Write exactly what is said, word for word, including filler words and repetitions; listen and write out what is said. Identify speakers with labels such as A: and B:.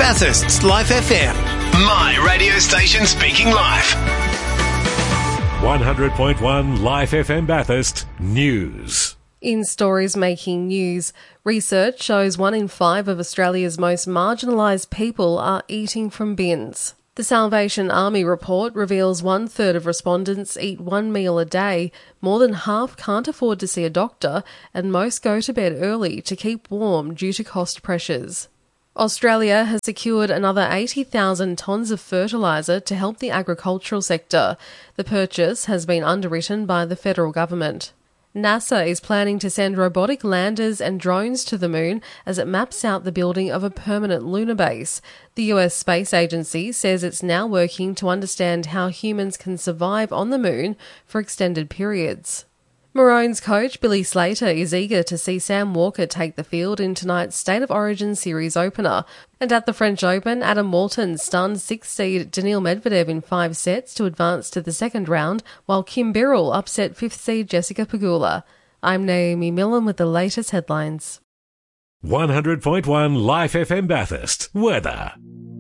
A: Bathurst's Life F M.
B: My radio station speaking live.
C: one hundred point one Life F M Bathurst News.
D: In stories making news, research shows one in five of Australia's most marginalised people are eating from bins. The Salvation Army report reveals one-third of respondents eat one meal a day, more than half can't afford to see a doctor, and most go to bed early to keep warm due to cost pressures. Australia has secured another eighty thousand tonnes of fertiliser to help the agricultural sector. The purchase has been underwritten by the federal government. NASA is planning to send robotic landers and drones to the moon as it maps out the building of a permanent lunar base. The U S Space Agency says it's now working to understand how humans can survive on the moon for extended periods. Maroons coach Billy Slater is eager to see Sam Walker take the field in tonight's State of Origin Series opener. And at the French Open, Adam Walton stunned sixth seed Daniil Medvedev in five sets to advance to the second round, while Kim Birrell upset fifth seed Jessica Pegula. I'm Naomi Millen with the latest headlines.
C: one hundred point one Life F M Bathurst. Weather.